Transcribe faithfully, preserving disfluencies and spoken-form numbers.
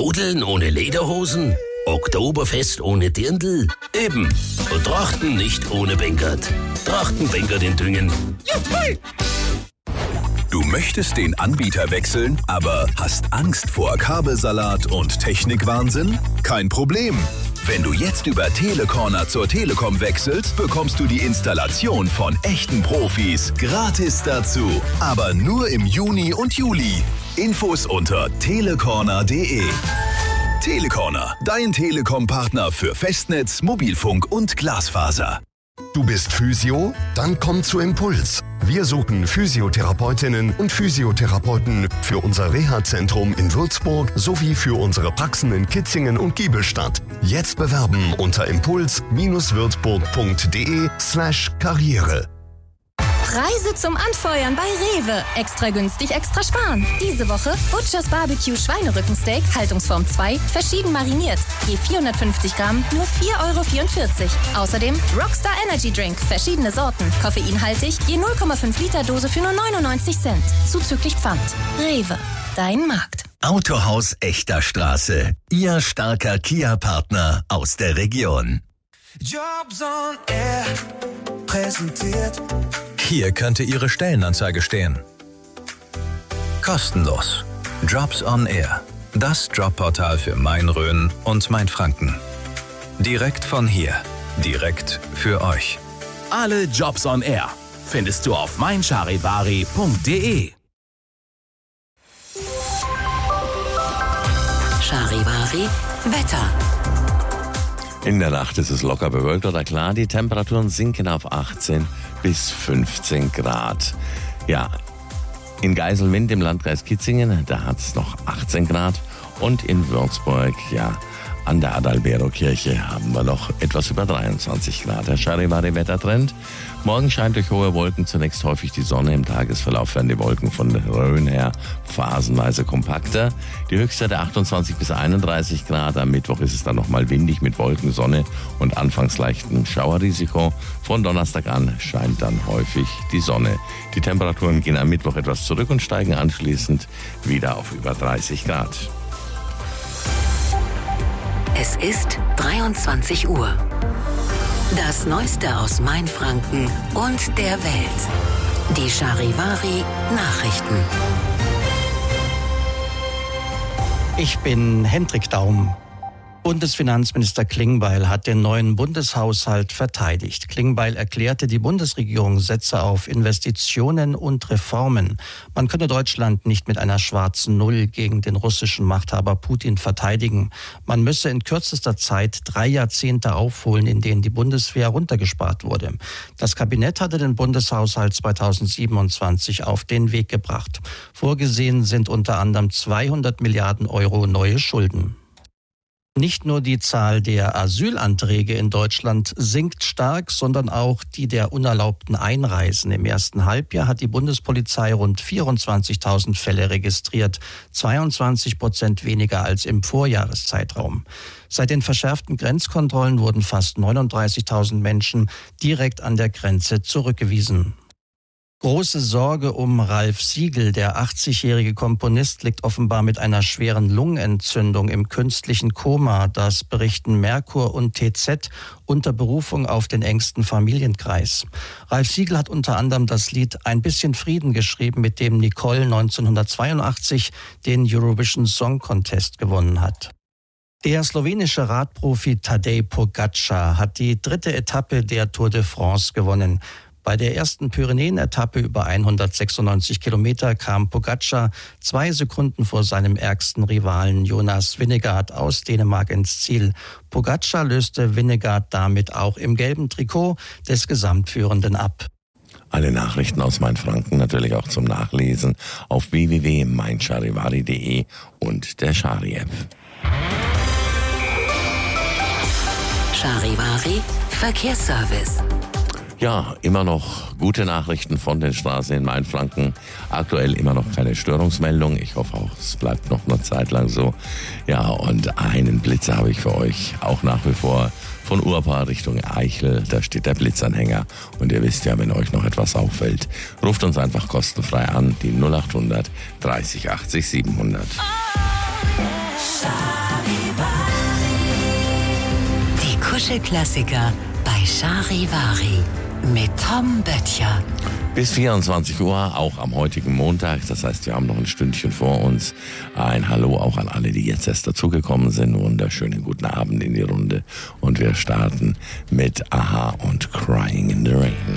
Jodeln ohne Lederhosen? Oktoberfest ohne Dirndl? Eben. Und Trachten nicht ohne Bengert. Trachten Bengert in Düngen. Juhu! Du möchtest den Anbieter wechseln, aber hast Angst vor Kabelsalat und Technikwahnsinn? Kein Problem. Wenn du jetzt über Telecorner zur Telekom wechselst, bekommst du die Installation von echten Profis gratis dazu. Aber nur im Juni und Juli. Infos unter telecorner punkt de. Telecorner, dein Telekom-Partner für Festnetz, Mobilfunk und Glasfaser. Du bist Physio? Dann komm zu Impuls. Wir suchen Physiotherapeutinnen und Physiotherapeuten für unser Reha-Zentrum in Würzburg sowie für unsere Praxen in Kitzingen und Giebelstadt. Jetzt bewerben unter impuls-würzburg punkt de slash karriere. Preise zum Anfeuern bei Rewe. Extra günstig, extra sparen. Diese Woche Butchers Barbecue Schweinerückensteak, Haltungsform zwei, verschieden mariniert. Je vierhundertfünfzig Gramm, nur vier Euro vierundvierzig. Außerdem Rockstar Energy Drink, verschiedene Sorten. Koffeinhaltig, je null Komma fünf Liter Dose für nur neunundneunzig Cent. Zuzüglich Pfand. Rewe, dein Markt. Autohaus Echter Straße. Ihr starker Kia-Partner aus der Region. Jobs on Air präsentiert. Hier könnte Ihre Stellenanzeige stehen. Kostenlos. Jobs on Air. Das Jobportal für Main-Rhön und Main-Franken. Direkt von hier. Direkt für euch. Alle Jobs on Air findest du auf mein charivari punkt de. Charivari Wetter. In der Nacht ist es locker bewölkt oder klar. Die Temperaturen sinken auf achtzehn bis fünfzehn Grad. Ja, in Geiselwind im Landkreis Kitzingen, da hat es noch achtzehn Grad. Und in Würzburg, ja, an der Adalbero-Kirche haben wir noch etwas über dreiundzwanzig Grad. Der Charivari-Wettertrend. Morgen scheint durch hohe Wolken zunächst häufig die Sonne. Im Tagesverlauf werden die Wolken von der Rhön her phasenweise kompakter. Die Höchstwerte achtundzwanzig bis einunddreißig Grad. Am Mittwoch ist es dann nochmal windig mit Wolken, Sonne und anfangs leichtem Schauerrisiko. Von Donnerstag an scheint dann häufig die Sonne. Die Temperaturen gehen am Mittwoch etwas zurück und steigen anschließend wieder auf über dreißig Grad. Es ist dreiundzwanzig Uhr. Das Neueste aus Mainfranken und der Welt. Die Charivari Nachrichten. Ich bin Hendrik Daum. Bundesfinanzminister Klingbeil hat den neuen Bundeshaushalt verteidigt. Klingbeil erklärte, die Bundesregierung setze auf Investitionen und Reformen. Man könne Deutschland nicht mit einer schwarzen Null gegen den russischen Machthaber Putin verteidigen. Man müsse in kürzester Zeit drei Jahrzehnte aufholen, in denen die Bundeswehr runtergespart wurde. Das Kabinett hatte den Bundeshaushalt zweitausendsiebenundzwanzig auf den Weg gebracht. Vorgesehen sind unter anderem zweihundert Milliarden Euro neue Schulden. Nicht nur die Zahl der Asylanträge in Deutschland sinkt stark, sondern auch die der unerlaubten Einreisen. Im ersten Halbjahr hat die Bundespolizei rund vierundzwanzigtausend Fälle registriert, zweiundzwanzig Prozent weniger als im Vorjahreszeitraum. Seit den verschärften Grenzkontrollen wurden fast neununddreißigtausend Menschen direkt an der Grenze zurückgewiesen. Große Sorge um Ralf Siegel. Der achtzigjährige Komponist liegt offenbar mit einer schweren Lungenentzündung im künstlichen Koma. Das berichten Merkur und T Z unter Berufung auf den engsten Familienkreis. Ralf Siegel hat unter anderem das Lied Ein bisschen Frieden geschrieben, mit dem Nicole neunzehnhundertzweiundachtzig den Eurovision Song Contest gewonnen hat. Der slowenische Radprofi Tadej Pogačar hat die dritte Etappe der Tour de France gewonnen. Bei der ersten Pyrenäen-Etappe über hundertsechsundneunzig Kilometer kam Pogačar zwei Sekunden vor seinem ärgsten Rivalen Jonas Vingegaard aus Dänemark ins Ziel. Pogačar löste Vingegaard damit auch im gelben Trikot des Gesamtführenden ab. Alle Nachrichten aus Mainfranken natürlich auch zum Nachlesen auf w w w punkt mein charivari punkt de und der Chari-App. Charivari Verkehrsservice. Ja, immer noch gute Nachrichten von den Straßen in Mainfranken. Aktuell immer noch keine Störungsmeldung. Ich hoffe auch, es bleibt noch eine Zeit lang so. Ja, und einen Blitzer habe ich für euch auch nach wie vor von Urpa Richtung Eichel. Da steht der Blitzanhänger. Und ihr wisst ja, wenn euch noch etwas auffällt, ruft uns einfach kostenfrei an, die null achthundert dreißig achtzig siebenhundert. Oh, Kuschelklassiker bei Charivari mit Tom Böttcher. Bis vierundzwanzig Uhr, auch am heutigen Montag. Das heißt, wir haben noch ein Stündchen vor uns. Ein Hallo auch an alle, die jetzt erst dazugekommen sind. Wunderschönen guten Abend in die Runde. Und wir starten mit Aha und Crying in the Rain.